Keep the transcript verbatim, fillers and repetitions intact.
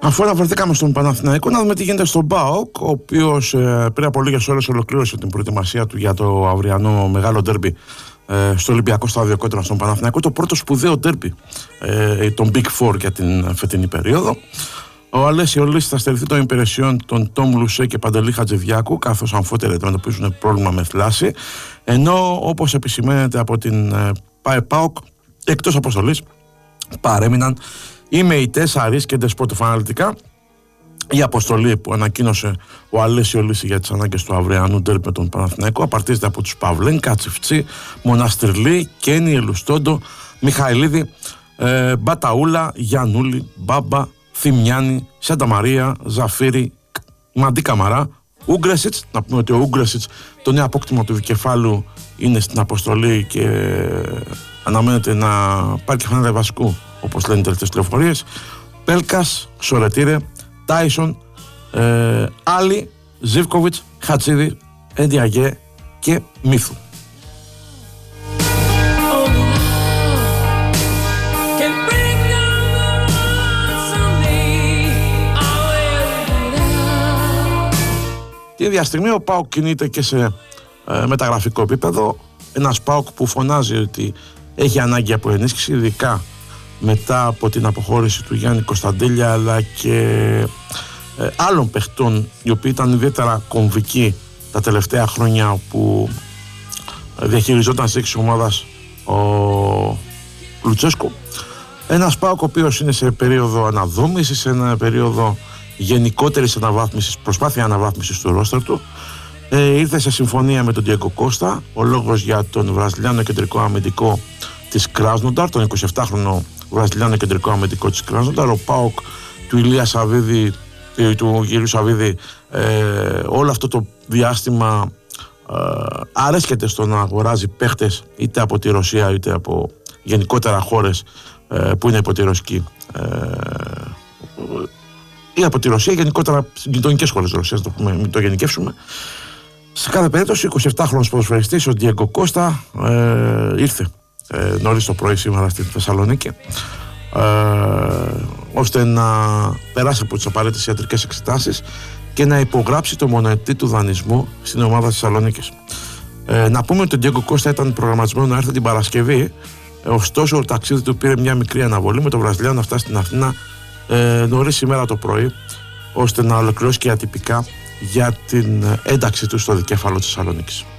Αφού αναφερθήκαμε στον Παναθηναϊκό, να δούμε τι γίνεται στον ΠΑΟΚ, ο οποίος ε, πριν από λίγες ώρες ολοκλήρωσε την προετοιμασία του για το αυριανό μεγάλο ντέρμπι ε, στο Ολυμπιακό Στάδιο κόντρα στον Παναθηναϊκό. Το πρώτο σπουδαίο ντέρμπι ε, των Big Four για την φετινή περίοδο. Ο Αλέσιο Λύση θα στερηθεί των υπηρεσιών των Τόμ Λουσέ και Παντελή Χατζηδιάκου, καθώς αμφότεροι αντιμετωπίζουν πρόβλημα με θλάση. Ενώ, όπως επισημαίνεται από την ε, ΠΑΟΚ, εκτός αποστολής παρέμειναν οι Μεϊτές, Αρής και Ντεσπότοφ. Αναλυτικά, η αποστολή που ανακοίνωσε ο Αλέσιο Λύση για τις ανάγκες του αυριανού ντέρμπι με τον Παναθηναϊκό απαρτίζεται από τους Παυλέν, Κατσιφτσί, Μοναστριλή, Κένι, Ελουστόντο, Μιχαηλίδη, ε, Μπαταούλα, Γιαννούλη, Μπάμπα, Θημιάννη, Σάντα Μαρία, Ζαφύρη, Μαντί Καμαρά, Ούγκρεσιτς. Να πούμε ότι ο Ούγκρεσιτς, το νέο απόκτημα του δικεφάλου, είναι στην αποστολή και αναμένεται να πάρει και φανέλα βασικού, όπως λένε οι τελευταίες πληροφορίες. Πέλκας, Σορετήρε, Τάισον, ε, Άλλη, Ζίβκοβιτς, Χατσίδη, Εντιαγέ και Μύθου. Την ίδια στιγμή ο ΠΑΟΚ κινείται και σε ε, μεταγραφικό επίπεδο. Ένας ΠΑΟΚ που φωνάζει ότι έχει ανάγκη από ενίσχυση, ειδικά μετά από την αποχώρηση του Γιάννη Κωνσταντέλια, αλλά και ε, άλλων παιχτών οι οποίοι ήταν ιδιαίτερα κομβικοί τα τελευταία χρόνια που διαχειριζόταν σε έξι ομάδας ο Λουτσέσκο. Ένας ΠΑΟΚ ο οποίος είναι σε περίοδο αναδόμησης, σε ένα περίοδο γενικότερης αναβάθμισης, προσπάθεια αναβάθμισης του ρόστερ του. Ε, ήρθε σε συμφωνία με τον Ντιέγκο Κώστα, ο λόγος για τον Βραζιλιάνο κεντρικό αμυντικό της Κράσνονταρ, τον εικοσιεπτάχρονο Βραζιλιάνο κεντρικό αμυντικό της Κράσνονταρ. Ο ΠΑΟΚ του Ηλία Σαββίδη, του Γυρίου Σαββίδη, ε, όλο αυτό το διάστημα ε, αρέσκεται στο να αγοράζει παίχτες είτε από τη Ρωσία είτε από γενικότερα χώρες ε, που είναι υπό τη ρωσική ε, ή από τη Ρωσία, γενικότερα γειτονικές χώρες της Ρωσίας, το πούμε, μην το γενικεύσουμε. Σε κάθε περίπτωση, εικοσιεπτάχρονος ποδοσφαιριστής, ο Ντιέγκο Κώστα, ε, ήρθε ε, νωρίς το πρωί σήμερα στη Θεσσαλονίκη, ε, ώστε να περάσει από τις απαραίτητες ιατρικές εξετάσεις και να υπογράψει το μονοετή του δανεισμού στην ομάδα της Θεσσαλονίκης. Ε, να πούμε ότι ο Ντιέγκο Κώστα ήταν προγραμματισμένο να έρθει την Παρασκευή, ε, ωστόσο το ταξίδι του πήρε μια μικρή αναβολή, με το Βραζιλιάνο να φτάσει στην Αθήνα Ε, νωρίς σήμερα το πρωί, ώστε να ολοκληρώσει και ατυπικά για την ένταξη του στο δικέφαλο της Θεσσαλονίκης.